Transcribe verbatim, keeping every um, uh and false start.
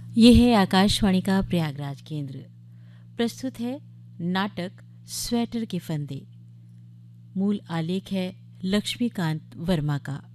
ये है आकाशवाणी का प्रयागराज केंद्र। प्रस्तुत है नाटक स्वेटर के फंदे। मूल आलेख है लक्ष्मीकांत वर्मा का।